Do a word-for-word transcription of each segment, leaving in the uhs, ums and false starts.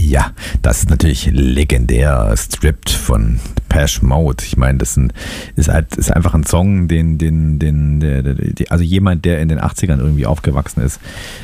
Ja, das ist natürlich legendär. Stripped von Depeche Mode. Ich meine, das ist, ein, ist, halt, ist einfach ein Song, den, den, den, der, der, der, also jemand, der in den achtzigern irgendwie aufgewachsen ist,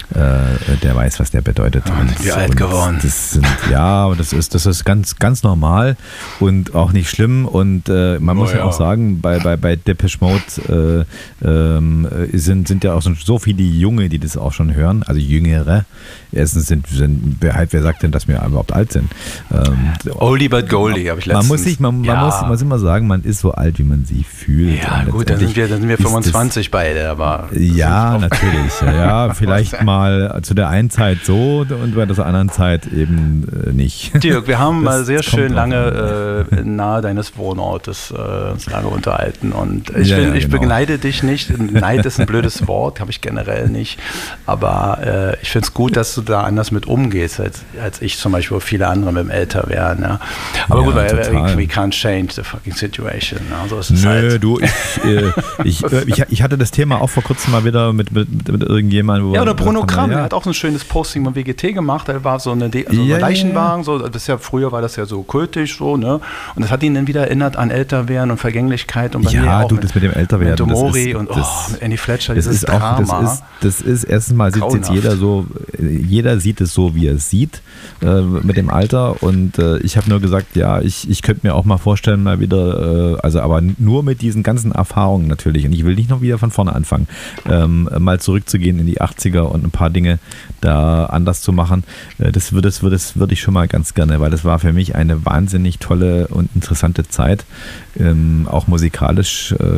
äh, der weiß, was der bedeutet. Und wie alt geworden. Das sind, ja, das ist, das ist ganz, ganz normal und auch nicht schlimm. Und äh, man oh, muss ja, ja auch sagen, bei, bei, bei Depeche Mode äh, äh, sind, sind ja auch so viele Junge, die das auch schon hören, also Jüngere. Erstens sind, sind wer, wer sagt denn, dass wir überhaupt alt sind? Ähm, Oldie but Goldie, habe ich letztens. Man muss sich, man, man, ja. muss, man muss immer sagen, man ist so alt, wie man sich fühlt. Ja gut, dann sind wir, dann sind wir fünfundzwanzig das, beide, aber... Ja, natürlich. Ja, vielleicht mal zu der einen Zeit so und bei der anderen Zeit eben nicht. Dirk, wir haben mal sehr schön lange äh, nahe deines Wohnortes äh, uns lange unterhalten und ich, ja, will, ja, ich genau. beneide dich nicht. Neid ist ein blödes Wort, habe ich generell nicht, aber äh, ich finde es gut, dass du da anders mit umgehst, als, als ich zum Beispiel, wo viele andere mit dem älter werden. Ja. Aber ja, gut, weil we can't change the fucking situation. Ja. So ist es Nö, halt. du, ich, äh, ich, äh, ich, ich hatte das Thema auch vor kurzem mal wieder mit, mit, mit irgendjemandem. Ja, oder Bruno Kramm, der ja. hat auch so ein schönes Posting beim W G T gemacht, da war so eine De also ja, Leichenwagen, so, das ist ja, früher war das ja so kultisch, so, ne? Und das hat ihn dann wieder erinnert an Älterwerden und Vergänglichkeit und bei ja, mir auch du, mit, das mit dem Älterwerden. mit Tomori ist, und das, oh, mit Andy Fletcher, das dieses ist auch, Drama. Das ist, das ist erstens mal sieht jetzt jeder so, jeder sieht es so, wie er es sieht äh, mit dem Alter und äh, ich habe nur gesagt, ja, ich, ich könnte mir auch mal vorstellen, mal wieder, äh, also aber nur mit diesen ganzen Erfahrungen natürlich und ich will nicht noch wieder von vorne anfangen, ähm, mal zurückzugehen in die achtziger und ein paar Dinge da anders zu machen, äh, das würde das, das würd ich schon mal ganz gerne, weil das war für mich eine wahnsinnig tolle und interessante Zeit, ähm, auch musikalisch, äh,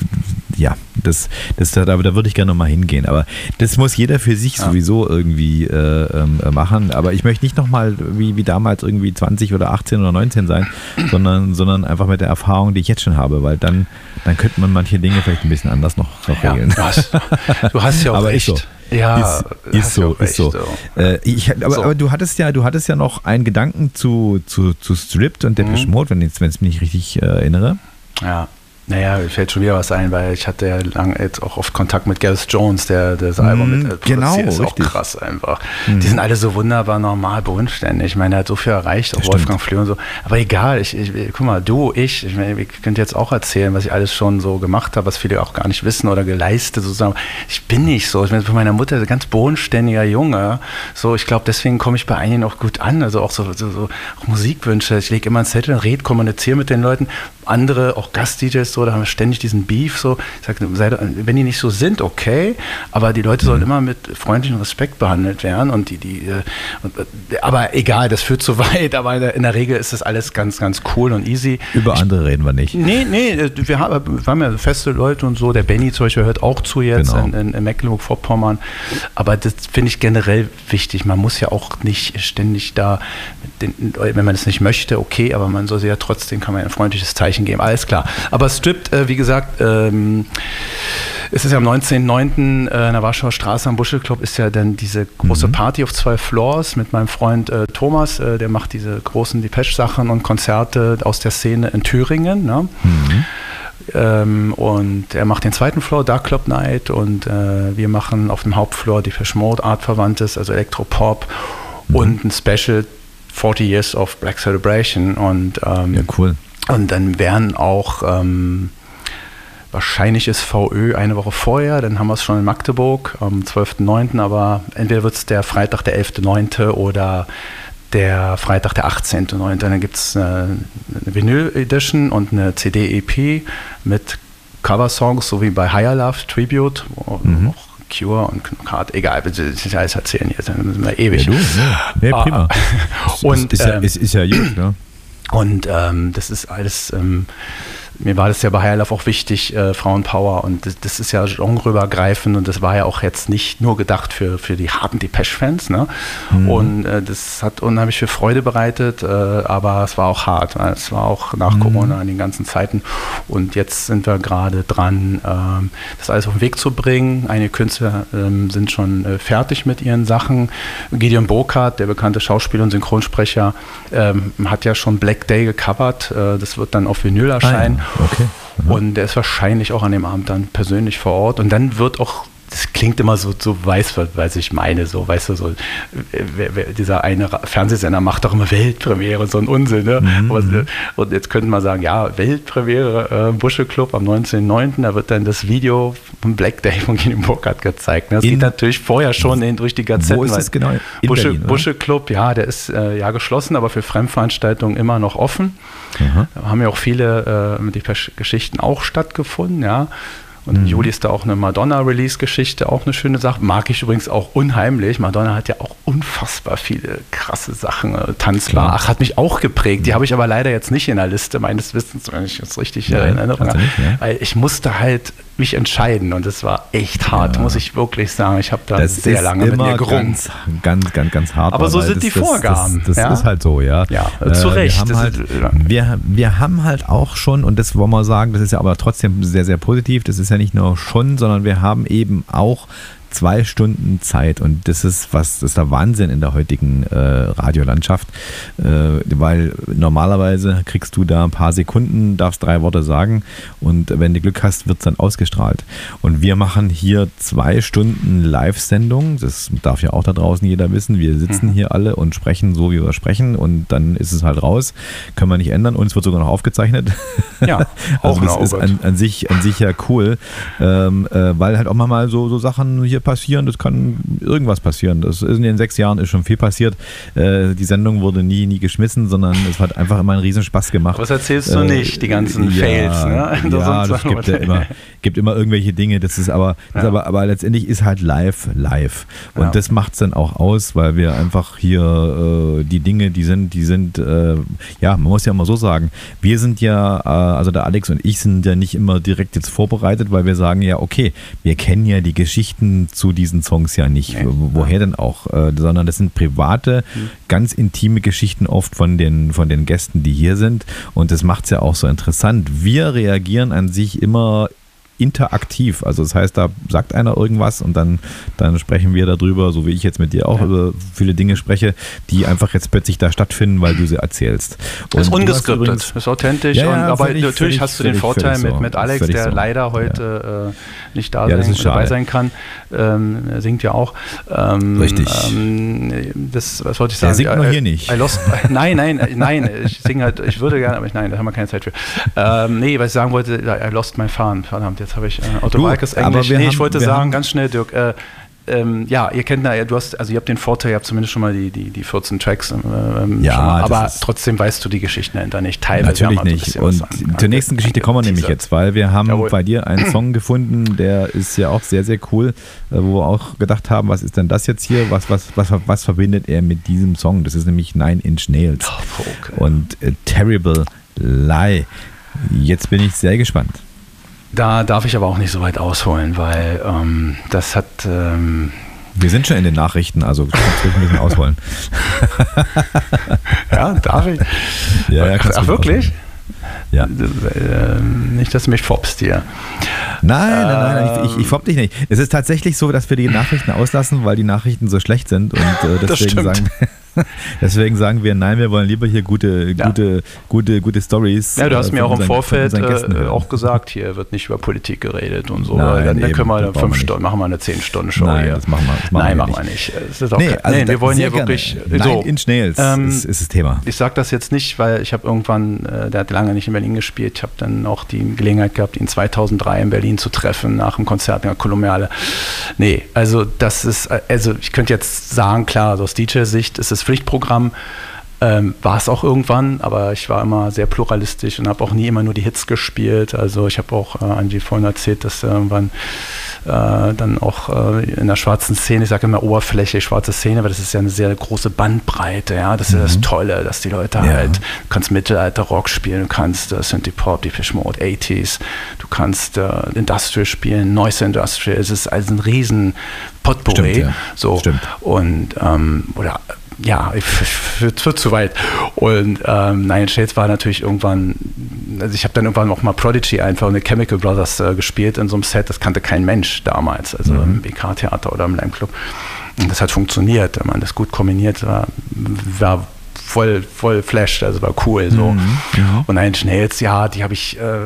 ja, das, das, da, da würde ich gerne noch mal hingehen, aber das muss jeder für sich ja. sowieso irgendwie äh, äh, machen, aber ich möchte nicht nochmal wie, wie damals irgendwie zwanzig oder achtzehn oder neunzehn sein, sondern, sondern einfach mit der Erfahrung, die ich jetzt schon habe, weil dann, dann könnte man manche Dinge vielleicht ein bisschen anders noch, noch ja, regeln. Du hast, du hast ja auch aber recht. Ist so. Ja, ist, ist so, ist so. so. Äh, ich, aber, so. aber du hattest ja, du hattest ja noch einen Gedanken zu, zu, zu Stripped und Depeche Mode, wenn ich es mich nicht richtig äh, erinnere. Ja. Naja, mir fällt schon wieder was ein, weil ich hatte ja lange jetzt auch oft Kontakt mit Gareth Jones, der das Album mit äh, genau, produziert. Ist richtig. Auch krass einfach. Mhm. Die sind alle so wunderbar normal bodenständig. Ich meine, er hat so viel erreicht, auch das Wolfgang stimmt. Flür und so. Aber egal, ich, ich, guck mal, du, ich, ich meine, ich könnte jetzt auch erzählen, was ich alles schon so gemacht habe, was viele auch gar nicht wissen oder geleistet sozusagen. Ich bin nicht so. Ich bin von meiner Mutter ein ganz bodenständiger Junge. So, ich glaube, deswegen komme ich bei einigen auch gut an. Also auch so, so, so auch Musikwünsche. Ich lege immer einen Zettel, rede, kommuniziere mit den Leuten. Andere, auch Gast-D Js, so, da haben wir ständig diesen Beef, so, ich sag, wenn die nicht so sind, okay, aber die Leute sollen immer mit freundlichem Respekt behandelt werden und die, die, und, aber egal, das führt zu weit, aber in der, in der Regel ist das alles ganz, ganz cool und easy. Über ich, andere reden wir nicht. Nee, nee, wir haben, wir haben ja feste Leute und so, der Benny zum Beispiel hört auch zu jetzt genau. in, in, in Mecklenburg-Vorpommern, aber das finde ich generell wichtig, man muss ja auch nicht ständig da, den, wenn man es nicht möchte, okay, aber man soll sie ja trotzdem, kann man ein freundliches Zeichen geben, alles klar. Aber Stripped, äh, wie gesagt, ähm, es ist ja am neunzehnten neunten Äh, in der Warschauer Straße am Buschelclub ist ja dann diese große mhm. Party auf zwei Floors mit meinem Freund äh, Thomas, äh, der macht diese großen Depeche-Sachen und Konzerte aus der Szene in Thüringen, ne? Mhm. Ähm, und er macht den zweiten Floor, Dark Club Night und äh, wir machen auf dem Hauptfloor Depeche Mode, Artverwandtes, also Elektropop mhm. und ein Special forty Years of Black Celebration und ähm, ja, cool. Und dann werden auch, ähm, wahrscheinlich ist V Ö eine Woche vorher, dann haben wir es schon in Magdeburg am zwölften neunten aber entweder wird es der Freitag der elften neunten oder der Freitag der achtzehnten neunten Dann gibt es eine, eine Vinyl-Edition und eine C D-E P mit Cover-Songs, so wie bei Higher Love Tribute, wo mhm. auch Cure und Knockout, egal, ich will nicht alles erzählen jetzt, dann sind wir ewig. Ja, du, ja. Nee, prima. Ah, und, ist, ist, ja, ist, ist ja gut, ne? Und ähm, das ist alles, ähm, mir war das ja bei Higher Love auch wichtig, äh, Frauenpower und das, das ist ja genreübergreifend und das war ja auch jetzt nicht nur gedacht für, für die harten Depeche-Fans, ne? Mhm. Und äh, das hat unheimlich viel Freude bereitet, äh, aber es war auch hart, es war auch nach mhm. Corona in den ganzen Zeiten und jetzt sind wir gerade dran, ähm, das alles auf den Weg zu bringen. Einige Künstler ähm, sind schon äh, fertig mit ihren Sachen. Gideon Burkhardt, der bekannte Schauspieler und Synchronsprecher, ähm, hat ja schon Black Day gecovert, äh, das wird dann auf Vinyl erscheinen. Ah, ja. Okay. Mhm. Und der ist wahrscheinlich auch an dem Abend dann persönlich vor Ort. Und dann wird auch das klingt immer so, so weiß, was ich meine, so, weißt du, so, wer, wer, dieser eine Fernsehsender macht doch immer Weltpremiere, so ein Unsinn, ne? Mhm. Und, und jetzt könnte man sagen, ja, Weltpremiere, äh, Busche Club am neunzehnten neunten, da wird dann das Video von Black Day von Kini Burkhardt gezeigt. Ne? Das in, geht natürlich vorher schon in, durch die Gazetten. Wo ist es genau? In Busche, Berlin, Busche Club, ja, der ist äh, ja geschlossen, aber für Fremdveranstaltungen immer noch offen. Mhm. Da haben ja auch viele äh, die Geschichten auch stattgefunden, ja. Und im mhm. Juli ist da auch eine Madonna-Release-Geschichte, auch eine schöne Sache. Mag ich übrigens auch unheimlich. Madonna hat ja auch unfassbar viele krasse Sachen. Äh, Tanzbar, ach, hat mich auch geprägt. Die habe ich aber leider jetzt nicht in der Liste, meines Wissens, wenn ich jetzt richtig Nein, in Erinnerung habe. Ja. Weil ich musste halt mich entscheiden und das war echt hart, ja. muss ich wirklich sagen. Ich habe da das sehr lange mit mir gerungen. Ganz, ganz, ganz, ganz hart. Aber so sind das, die Vorgaben. Das, das, das ja? ist halt so, ja. Ja, äh, zu Recht. Wir haben, halt, ist, wir, wir haben halt auch schon, und das wollen wir sagen, das ist ja aber trotzdem sehr, sehr positiv, das ist ja nicht nur schon, sondern wir haben eben auch zwei Stunden Zeit und das ist was, das ist der Wahnsinn in der heutigen äh, Radiolandschaft, äh, weil normalerweise kriegst du da ein paar Sekunden, darfst drei Worte sagen und wenn du Glück hast, wird es dann ausgestrahlt. Und wir machen hier zwei Stunden Live-Sendung, das darf ja auch da draußen jeder wissen, wir sitzen hier alle und sprechen so, wie wir sprechen und dann ist es halt raus, können wir nicht ändern und es wird sogar noch aufgezeichnet. Ja, auch also das ist an, an, sich, an sich ja cool, ähm, äh, weil halt auch mal so, so Sachen hier passieren, das kann irgendwas passieren. Das ist in den sechs Jahren ist schon viel passiert. Äh, die Sendung wurde nie, nie geschmissen, sondern es hat einfach immer einen Riesenspaß gemacht. Was erzählst du äh, nicht, die ganzen ja, Fails, ne? Ja, das gibt ja immer, gibt immer irgendwelche Dinge, das ist aber, das ja. aber, aber letztendlich ist halt live, live. Und ja. das macht es dann auch aus, weil wir einfach hier äh, die Dinge, die sind, die sind, äh, ja, man muss ja mal so sagen, wir sind ja, äh, also der Alex und ich sind ja nicht immer direkt jetzt vorbereitet, weil wir sagen ja, okay, wir kennen ja die Geschichten zu diesen Songs ja nicht. Nee. Woher denn auch? Äh, sondern das sind private, mhm. ganz intime Geschichten oft von den, von den Gästen, die hier sind. Und das macht es ja auch so interessant. Wir reagieren an sich immer interaktiv. Also das heißt, da sagt einer irgendwas und dann, dann sprechen wir darüber, so wie ich jetzt mit dir auch ja. über viele Dinge spreche, die einfach jetzt plötzlich da stattfinden, weil du sie erzählst. Und das ist ungeskriptet, das ist authentisch. Ja, ja, und, aber völlig, natürlich völlig, hast du den völlig, Vorteil völlig mit, mit Alex, der so. leider heute ja. äh, nicht da ja, sein, dabei schade. sein kann. Ähm, er singt ja auch. Ähm, Richtig. Ähm, das, was wollte ich sagen? Er singt I, nur hier nicht. I lost, nein, nein, nein, ich singe halt, ich würde gerne, aber ich, nein, da haben wir keine Zeit für. Ähm, nee, was ich sagen wollte, I lost my fan. Verdammt, jetzt habe ich äh, Auto Englisch. Nee, haben, ich wollte sagen, haben, ganz schnell, Dirk, äh, ähm, ja, ihr kennt da, du hast, also ihr habt den Vorteil, ihr habt zumindest schon mal die, die, die vierzehn Tracks, ähm, ja, schon mal, aber trotzdem weißt du die Geschichten dahinter nicht. Teilweise natürlich nicht. Und zur nächsten Geschichte kommen wir nämlich jetzt, weil wir haben Jawohl. bei dir einen Song gefunden, der ist ja auch sehr, sehr cool, wo wir auch gedacht haben, was ist denn das jetzt hier? Was, was, was, was verbindet er mit diesem Song? Das ist nämlich Nine Inch Nails oh, okay. und äh, Terrible Lie. Jetzt bin ich sehr gespannt. Da darf ich aber auch nicht so weit ausholen, weil ähm, das hat... Ähm Wir sind schon in den Nachrichten, also kannst du ein bisschen ausholen. Ja, darf ich? Ja, ja, Ach, wirklich? Ja. Äh, nicht, dass du mich foppst hier. Nein, nein, nein, nein, ich, ich, ich fopp dich nicht. Es ist tatsächlich so, dass wir die Nachrichten auslassen, weil die Nachrichten so schlecht sind und äh, deswegen sagen Deswegen sagen wir, nein, wir wollen lieber hier gute, ja. gute, gute, gute Stories. Ja, du hast äh, mir auch im unseren, Vorfeld äh, auch gesagt, hier wird nicht über Politik geredet und so. Nein, dann, dann können wir fünf Stunden, machen wir eine zehn Stunden Show nein, hier. Das machen wir, das machen nein, wir machen wir nicht. Das ist auch nee, also nee, wir wollen hier wirklich... Nine so, Inch Nails ähm, ist, ist das Thema. Ich sage das jetzt nicht, weil ich habe irgendwann, äh, der hat lange nicht in Berlin gespielt, ich habe dann auch die Gelegenheit gehabt, ihn zweitausenddrei in Berlin zu treffen, nach dem Konzert in der Kolumbiale. Nee, also das ist, also ich könnte jetzt sagen, klar, also aus D J-Sicht ist es Pflichtprogramm, Ähm, war es auch irgendwann, aber ich war immer sehr pluralistisch und habe auch nie immer nur die Hits gespielt. Also ich habe auch äh, Angie vorhin erzählt, dass äh, irgendwann äh, dann auch äh, in der schwarzen Szene, ich sage immer Oberfläche, schwarze Szene, weil das ist ja eine sehr große Bandbreite, ja, das ist mhm. das Tolle, dass die Leute ja. halt, du kannst Mittelalter-Rock spielen, du kannst äh, Synthie-Pop, Depeche Mode, achtziger, du kannst äh, Industrial spielen, Noise Industrial, es ist also ein riesen Potpourri. Stimmt, ja. So. Stimmt. Und, ähm, oder ja, wird, wird zu weit. Und ähm, Nine Inch Nails war natürlich irgendwann, also ich habe dann irgendwann auch mal Prodigy einfach und die Chemical Brothers äh, gespielt in so einem Set, das kannte kein Mensch damals, also mhm. im B K-Theater oder im Lime Club. Und das hat funktioniert, wenn man das gut kombiniert war, war voll, voll flashed, also war cool so. Mhm. Ja. Und Nine Inch Nails, ja, die habe ich äh,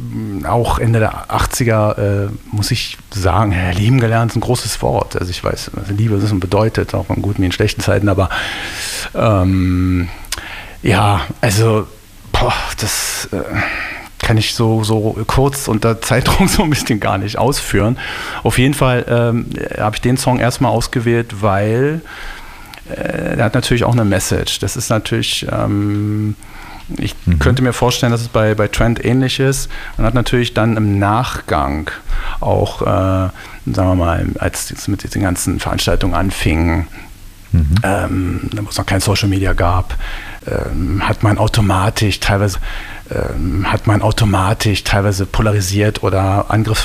auch Ende der achtziger, äh, muss ich sagen, ja, lieben gelernt ist ein großes Wort. Also ich weiß, was Liebe ist und bedeutet, auch in guten wie in schlechten Zeiten, aber ähm, ja, also boah, das äh, kann ich so, so kurz unter Zeitdruck so ein bisschen gar nicht ausführen. Auf jeden Fall ähm, habe ich den Song erstmal ausgewählt, weil äh, der hat natürlich auch eine Message. Das ist natürlich... Ähm, Ich mhm. könnte mir vorstellen, dass es bei, bei Trent ähnlich ist. Man hat natürlich dann im Nachgang auch, äh, sagen wir mal, als es mit diesen ganzen Veranstaltungen anfing, mhm. ähm, wo es noch kein Social Media gab, ähm, hat man automatisch teilweise ähm, hat man automatisch teilweise polarisiert oder Angriffs